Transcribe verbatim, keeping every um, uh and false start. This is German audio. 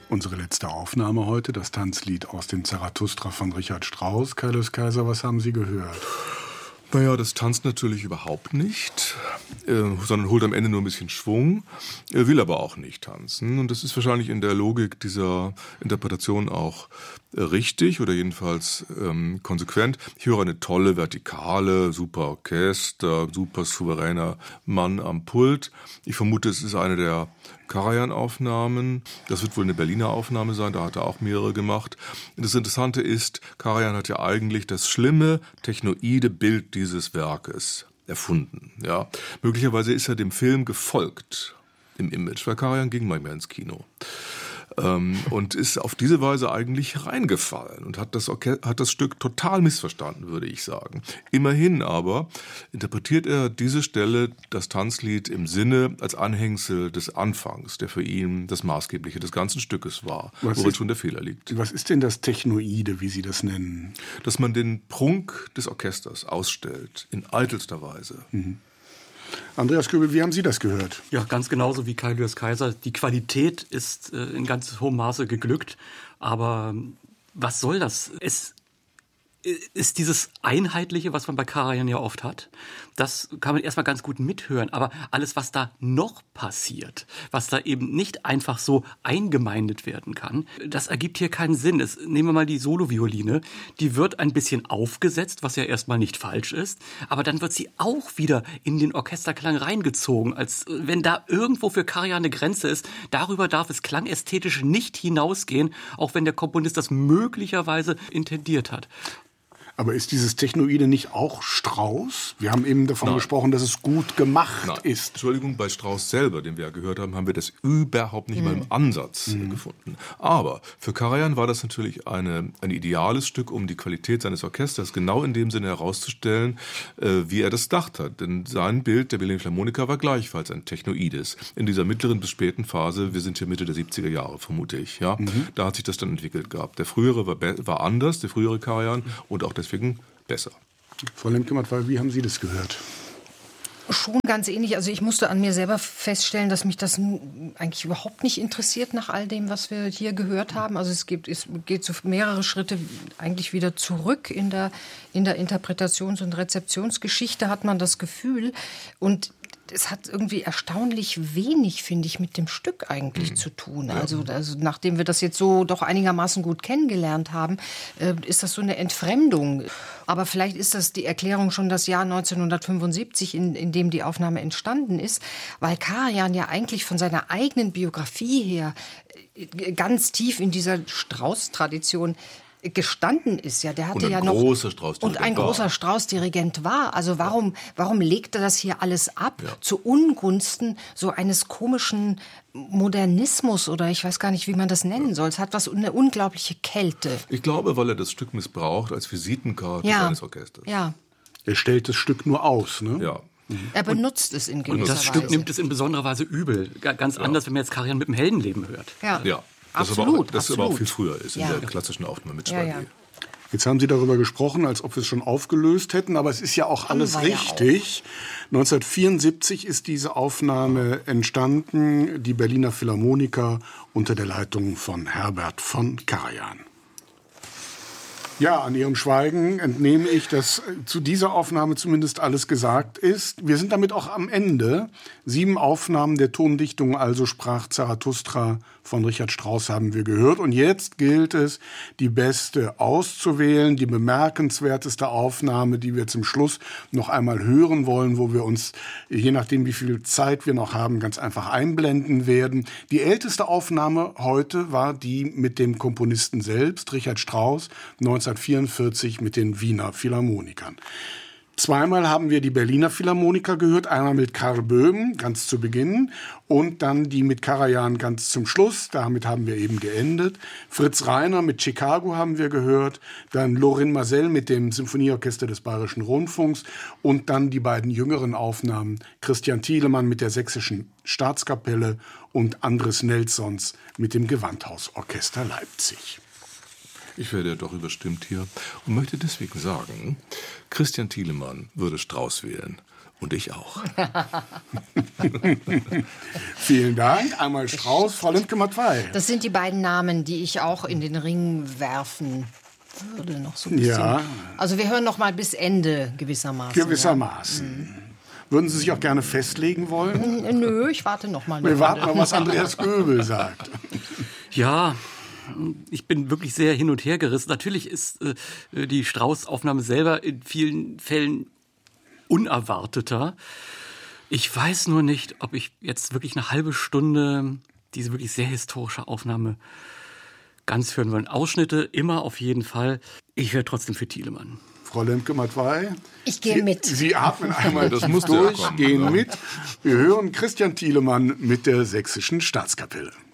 Unsere letzte Aufnahme heute, das Tanzlied aus dem Zarathustra von Richard Strauss. Kaius Kaiser, was haben Sie gehört? Naja, das tanzt natürlich überhaupt nicht, äh, sondern holt am Ende nur ein bisschen Schwung, äh, will aber auch nicht tanzen. Und das ist wahrscheinlich in der Logik dieser Interpretation auch äh, richtig oder jedenfalls ähm, konsequent. Ich höre eine tolle Vertikale, super Orchester, super souveräner Mann am Pult. Ich vermute, es ist eine der Karajan-Aufnahmen. Das wird wohl eine Berliner Aufnahme sein, da hat er auch mehrere gemacht. Und das Interessante ist, Karajan hat ja eigentlich das schlimme, technoide Bild dieses Werkes erfunden. Ja. Möglicherweise ist er dem Film gefolgt im Image, weil Karajan ging manchmal ins Kino. Ähm, und ist auf diese Weise eigentlich reingefallen und hat das, Orche- hat das Stück total missverstanden, würde ich sagen. Immerhin aber interpretiert er diese Stelle, das Tanzlied, im Sinne als Anhängsel des Anfangs, der für ihn das Maßgebliche des ganzen Stückes war, Was worin ist- schon der Fehler liegt. Was ist denn das Technoide, wie Sie das nennen? Dass man den Prunk des Orchesters ausstellt, in eitelster Weise. Andreas Göbel, wie haben Sie das gehört? Ja, ganz genauso wie Kaius Kaiser. Die Qualität ist äh, in ganz hohem Maße geglückt. Aber ähm, was soll das? Es ist dieses Einheitliche, was man bei Karajan ja oft hat. Das kann man erstmal ganz gut mithören. Aber alles, was da noch passiert, was da eben nicht einfach so eingemeindet werden kann, das ergibt hier keinen Sinn. Es, nehmen wir mal die Solovioline. Die wird ein bisschen aufgesetzt, was ja erstmal nicht falsch ist. Aber dann wird sie auch wieder in den Orchesterklang reingezogen, als wenn da irgendwo für Karajan eine Grenze ist. Darüber darf es klangästhetisch nicht hinausgehen, auch wenn der Komponist das möglicherweise intendiert hat. Aber ist dieses Technoide nicht auch Strauss? Wir haben eben davon Nein. gesprochen, dass es gut gemacht Nein, ist. Entschuldigung, bei Strauss selber, den wir ja gehört haben, haben wir das überhaupt nicht mal im Ansatz äh, gefunden. Aber für Karajan war das natürlich eine, ein ideales Stück, um die Qualität seines Orchesters genau in dem Sinne herauszustellen, äh, wie er das gedacht hat. Denn sein Bild der Berliner Philharmoniker war gleichfalls ein Technoides. In dieser mittleren bis späten Phase, wir sind hier Mitte der siebziger Jahre, vermute ich. Ja? Da hat sich das dann entwickelt gehabt. Der frühere war, be- war anders, der frühere Karajan, und auch deswegen besser. Frau Lemke-Matt, wie haben Sie das gehört? Schon ganz ähnlich. Also ich musste an mir selber feststellen, dass mich das n- eigentlich überhaupt nicht interessiert nach all dem, was wir hier gehört haben. Also es geht, es geht so mehrere Schritte eigentlich wieder zurück in der, in der Interpretations- und Rezeptionsgeschichte, hat man das Gefühl. Und es hat irgendwie erstaunlich wenig, finde ich, mit dem Stück eigentlich zu tun. Also, also nachdem wir das jetzt so doch einigermaßen gut kennengelernt haben, äh, ist das so eine Entfremdung. Aber vielleicht ist das die Erklärung schon das Jahr neunzehnhundertfünfundsiebzig, in, in dem die Aufnahme entstanden ist, weil Karajan ja eigentlich von seiner eigenen Biografie her äh, ganz tief in dieser Strauß-Tradition gestanden ist. Ja, der hatte Und ein ja noch großer Strauß-Dirigent und ein war. großer Strauß-Dirigent war. Also warum, warum legt er das hier alles ab Ja. zu Ungunsten so eines komischen Modernismus oder ich weiß gar nicht, wie man das nennen soll. Es hat was eine unglaubliche Kälte. Ich glaube, weil er das Stück missbraucht als Visitenkarte Ja. seines Orchesters. Ja, Er stellt das Stück nur aus, ne? Ja. er benutzt es in gewisser Und das Weise. Stück nimmt es in besonderer Weise übel. Ga- Ganz anders, wenn man jetzt Karajan mit dem Heldenleben hört. Ja, Ja. Das aber auch, absolut. das aber auch absolut. viel früher ist, in Ja. der klassischen Aufnahme mit Ja, Chevalier. ja. Jetzt haben Sie darüber gesprochen, als ob wir es schon aufgelöst hätten, aber es ist ja auch Haben alles wir ja richtig. neunzehnhundertvierundsiebzig ist diese Aufnahme entstanden, die Berliner Philharmoniker unter der Leitung von Herbert von Karajan. Ja, an Ihrem Schweigen entnehme ich, dass zu dieser Aufnahme zumindest alles gesagt ist. Wir sind damit auch am Ende. Sieben Aufnahmen der Tondichtung, also sprach Zarathustra von Richard Strauss, haben wir gehört. Und jetzt gilt es, die beste auszuwählen, die bemerkenswerteste Aufnahme, die wir zum Schluss noch einmal hören wollen, wo wir uns, je nachdem wie viel Zeit wir noch haben, ganz einfach einblenden werden. Die älteste Aufnahme heute war die mit dem Komponisten selbst, Richard Strauss, neunzehnhundertvierundvierzig mit den Wiener Philharmonikern. Zweimal haben wir die Berliner Philharmoniker gehört, einmal mit Karl Böhm ganz zu Beginn und dann die mit Karajan ganz zum Schluss, damit haben wir eben geendet. Fritz Reiner mit Chicago haben wir gehört, dann Lorin Maazel mit dem Symphonieorchester des Bayerischen Rundfunks und dann die beiden jüngeren Aufnahmen, Christian Thielemann mit der Sächsischen Staatskapelle und Andres Nelsons mit dem Gewandhausorchester Leipzig. Ich werde ja doch überstimmt hier und möchte deswegen sagen, Christian Thielemann würde Strauss wählen Und ich auch. Vielen Dank. Einmal Strauß, Frau Lemke-Matwei. Das sind die beiden Namen, die ich auch in den Ring werfen würde. Noch so ein bisschen. Ja. Also wir hören noch mal bis Ende gewissermaßen. Gewissermaßen. Ja. Mhm. Würden Sie sich auch gerne festlegen wollen? Nö, ich warte noch mal. Wir warten mal, was Andreas Göbel sagt. Ja, ich bin wirklich sehr hin und her gerissen. Natürlich ist äh, die Strauß-Aufnahme selber in vielen Fällen unerwarteter. Ich weiß nur nicht, ob ich jetzt wirklich eine halbe Stunde diese wirklich sehr historische Aufnahme ganz hören will. Ausschnitte immer auf jeden Fall. Ich wäre trotzdem für Thielemann. Frau Lemke-Matwei? Ich gehe mit. Sie atmen einmal das muss durch, kommen, gehen ja. mit. Wir hören Christian Thielemann mit der Sächsischen Staatskapelle.